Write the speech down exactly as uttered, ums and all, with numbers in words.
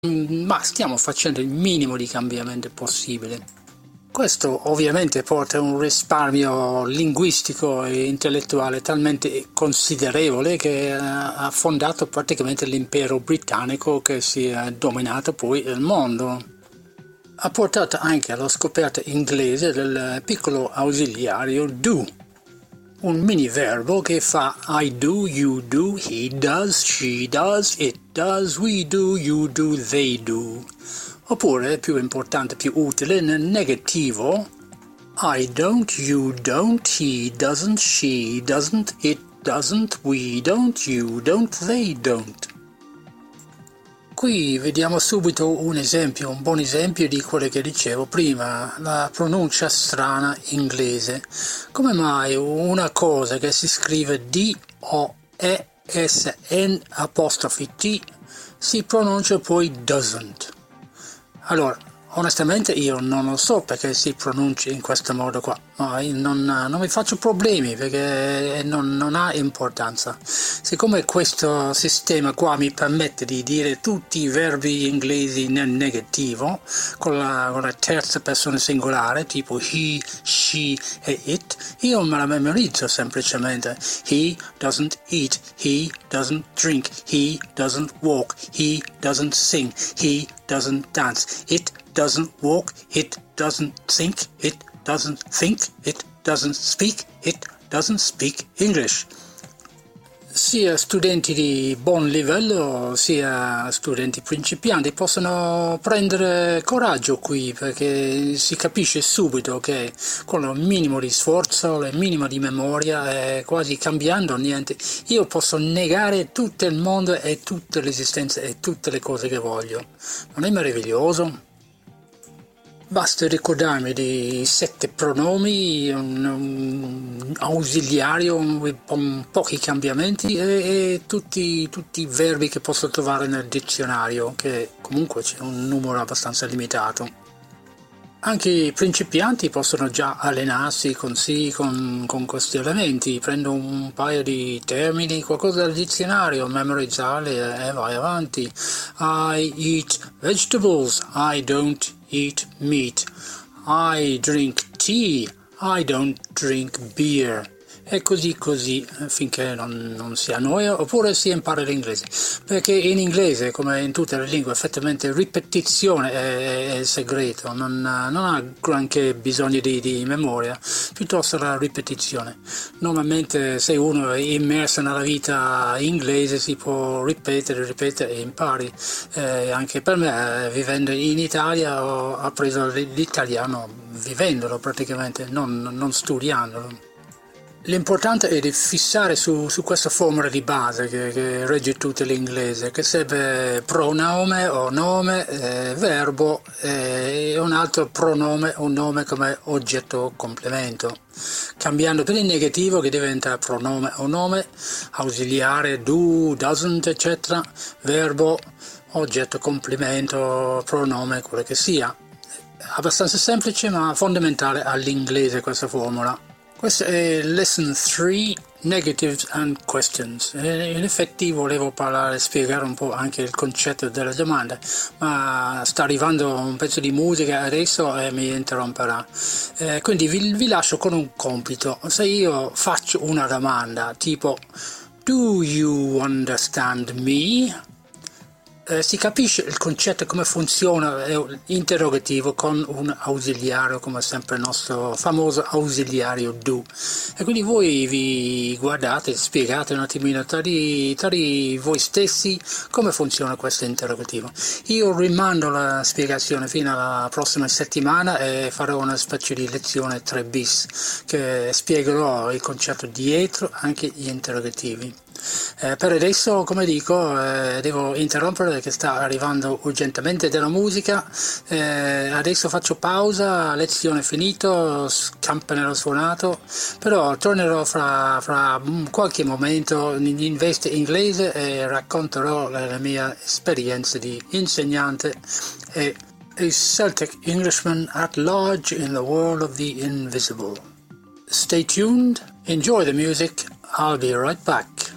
ma stiamo facendo il minimo di cambiamento possibile. Questo ovviamente porta a un risparmio linguistico e intellettuale talmente considerevole che ha fondato praticamente l'impero britannico che si è dominato poi il mondo. Ha portato anche alla scoperta inglese del piccolo ausiliario do, un mini verbo che fa I do, you do, he does, she does, it does, we do, you do, they do. Oppure, più importante, più utile, nel negativo, I don't, you don't, he doesn't, she doesn't, it doesn't, we don't, you don't, they don't. Qui vediamo subito un esempio, un buon esempio di quello che dicevo prima, la pronuncia strana inglese. Come mai una cosa che si scrive D O E S N apostrofi T si pronuncia poi doesn't? Allora, onestamente io non lo so perché si pronuncia in questo modo qua, ma io non, non mi faccio problemi perché non, non ha importanza. Siccome questo sistema qua mi permette di dire tutti i verbi inglesi nel negativo, con la, con la terza persona singolare, tipo he, she e it, io me la memorizzo semplicemente. He doesn't eat, he doesn't drink, he doesn't walk, he doesn't sing, he doesn't dance, it doesn't walk, it doesn't think, it doesn't think, it doesn't speak, it doesn't speak English. Sia studenti di buon livello sia studenti principianti possono prendere coraggio qui perché si capisce subito che con il minimo di sforzo, il minimo di memoria e quasi cambiando niente, io posso negare tutto il mondo e tutta l'esistenza e tutte le cose che voglio. Non è meraviglioso? Basta ricordarmi di sette pronomi, un, un ausiliario, un, un pochi cambiamenti e, e tutti, tutti i verbi che posso trovare nel dizionario, che comunque c'è un numero abbastanza limitato. Anche i principianti possono già allenarsi con, sì, con, con questi elementi. Prendo un paio di termini, qualcosa dal dizionario, memorizzarli e, e vai avanti. I eat vegetables, I don't eat meat. I drink tea, I don't drink beer. E così così finché non, non si annoia oppure si impara l'inglese, perché in inglese come in tutte le lingue effettivamente ripetizione è, è il segreto, non, non ha granché bisogno di, di memoria, piuttosto la ripetizione. Normalmente se uno è immerso nella vita inglese si può ripetere, ripetere e impari. Eh, anche per me, vivendo in Italia, ho appreso l'italiano vivendolo praticamente, non, non studiandolo. L'importante è di fissare su, su questa formula di base che, che regge tutto l'inglese, che serve pronome o nome, eh, verbo e un altro pronome o nome come oggetto o complemento. Cambiando per il negativo che diventa pronome o nome, ausiliare do, doesn't, eccetera, verbo, oggetto, complemento, pronome, quello che sia. Abbastanza semplice ma fondamentale all'inglese questa formula. Questo è Lesson tre, Negatives and Questions. In effetti volevo parlare, spiegare un po' anche il concetto della domanda, ma sta arrivando un pezzo di musica adesso e mi interromperà. Eh, quindi vi, vi lascio con un compito. Se io faccio una domanda tipo Do you understand me? Eh, si capisce il concetto, come funziona l'interrogativo con un ausiliario, come sempre il nostro famoso ausiliario do. E quindi voi vi guardate, spiegate un attimino tra di, tra di voi stessi come funziona questo interrogativo. Io rimando la spiegazione fino alla prossima settimana e farò una specie di lezione tre bis che spiegherò il concetto dietro anche gli interrogativi. Eh, per adesso, come dico, eh, devo interrompere perché sta arrivando urgentemente della musica. Eh, adesso faccio pausa, lezione finito, campanello suonato, però tornerò fra, fra qualche momento in veste inglese e racconterò la, la mia esperienza di insegnante e a Celtic Englishman at large in the world of the invisible. Stay tuned, enjoy the music, I'll be right back.